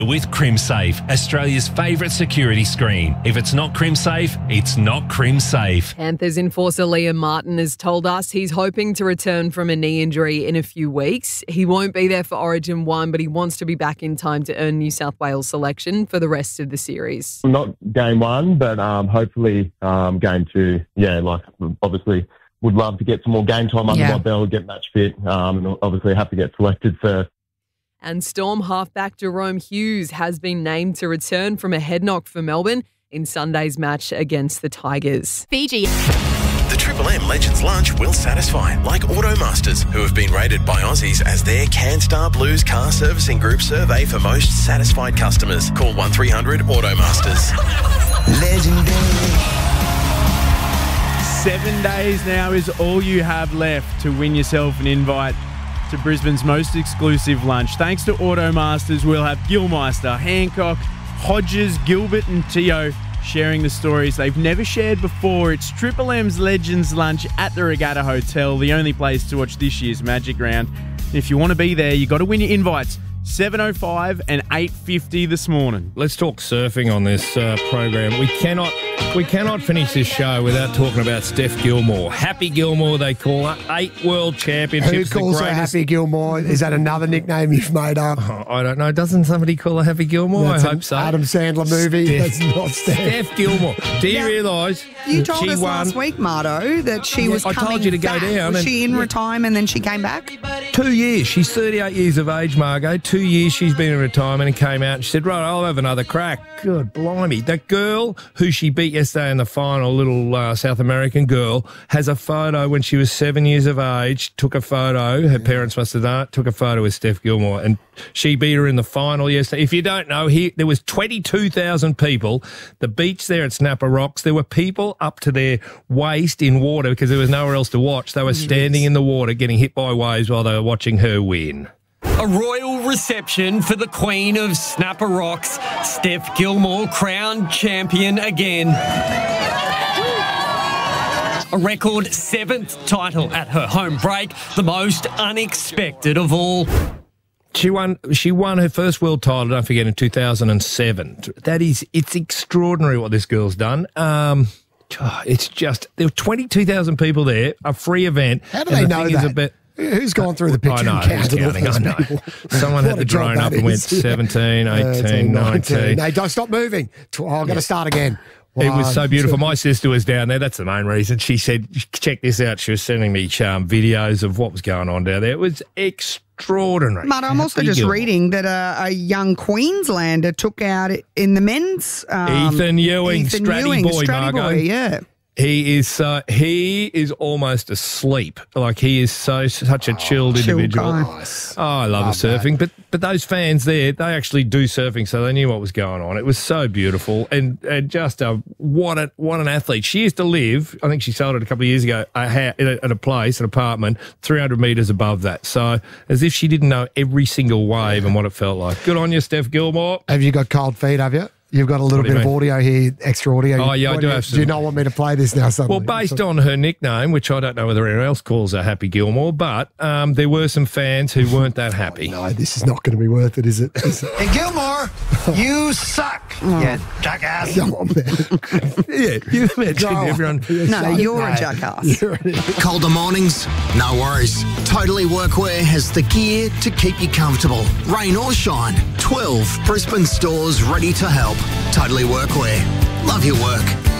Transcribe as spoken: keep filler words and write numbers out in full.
With CrimSafe, Australia's favourite security screen. If it's not CrimSafe, it's not CrimSafe. Panthers enforcer Liam Martin has told us he's hoping to return from a knee injury in a few weeks. He won't be there for Origin one, but he wants to be back in time to earn New South Wales selection for the rest of the series. Not game one, but um, hopefully um, game two. Yeah, like obviously would love to get some more game time under Yeah. my belt, get match fit, um, and obviously have to get selected first. And Storm halfback Jerome Hughes has been named to return from a head knock for Melbourne in Sunday's match against the Tigers. Fiji. The Triple M Legends Lunch will satisfy, like Automasters, who have been rated by Aussies as their CanStar Blues car servicing group survey for most satisfied customers. Call one three hundred Automasters. Legendary. Seven days now is all you have left to win yourself an invite to Brisbane's most exclusive lunch. Thanks to Automasters, we'll have Gilmeister, Hancock, Hodges, Gilbert and Teo sharing the stories they've never shared before. It's Triple M's Legends Lunch at the Regatta Hotel, the only place to watch this year's Magic Round. And if you want to be there, you've got to win your invites. seven oh five and eight fifty this morning. Let's talk surfing on this uh, program. We cannot we cannot finish this show without talking about Steph Gilmore. Happy Gilmore, they call her. Eight world championships. Who calls the her greatest. Happy Gilmore? Is that another nickname you've made up? Oh, I don't know. Doesn't somebody call her Happy Gilmore? That's I an hope so. Adam Sandler movie. Steph, That's not Steph. Steph Gilmore. Do you Now, realise You told she us won last week, Marto, that she was I coming told you to go back. down Was and- she in yeah. retirement and then she came back? two years. She's thirty-eight years of age, Margot. Two years she's been in retirement and came out and she said, right, I'll have another crack. Good blimey. That girl who she beat yesterday in the final, little uh, South American girl, has a photo when she was seven years of age, took a photo, her parents must have done it, took a photo with Steph Gilmore, and she beat her in the final yesterday. If you don't know, here there was twenty-two thousand people. The beach there at Snapper Rocks, there were people up to their waist in water because there was nowhere else to watch. They were standing in the water getting hit by waves while they were watching her win. A royal reception for the Queen of Snapper Rocks, Steph Gilmore, crowned champion again. A record seventh title at her home break, the most unexpected of all. She won. She won her first world title. Don't forget, in two thousand seven. That is, it's extraordinary what this girl's done. Um, oh, it's just there were twenty-two thousand people there. A free event. How do and they the know thing is that? a bit, Who's gone through the picture I know, and who's counted all counting, I those know. people? Someone What had a the job drone that up and went is. seventeen, eighteen, nineteen. No, don't stop moving. Oh, I've got to start again. It was One, so beautiful. two. My sister was down there. That's the main reason. She said, check this out. She was sending me um, videos of what was going on down there. It was extraordinary. Marto, I'm also Happy just Gilmore. reading that a, a young Queenslander took out in the men's... Um, Ethan Ewing, Ethan Stratty Ewing, boy, Stratty Margot. boy, yeah. He is so he is almost asleep. Like he is so such a chilled Chill individual. guy. Nice. Oh, I love, Love the surfing. But but those fans there, they actually do surfing, so they knew what was going on. It was so beautiful and, and just a what a what an athlete. She used to live. I think she sold it a couple of years ago. A ha- in a, at a place, an apartment, three hundred metres above that. So as if she didn't know every single wave and what it felt like. Good on you, Steph Gilmore. Have you got cold feet, have you? You've got a little What do bit you of audio here, extra audio. Oh, yeah, I What do you- have Do you some. not want me to play this now suddenly? Well, based on her nickname, which I don't know whether anyone else calls her Happy Gilmore, but um, there were some fans who weren't that happy. No, this is not going to be worth it, is it? Is it? Hey, Gilmore, you suck, you jackass. Come on, man. Yeah, you mentioned Go on. everyone. No, you're a No. jackass. You're an- Colder mornings? No worries. Totally Workwear has the gear to keep you comfortable. Rain or shine, twelve Brisbane stores ready to help. Totally Workwear. Love your work.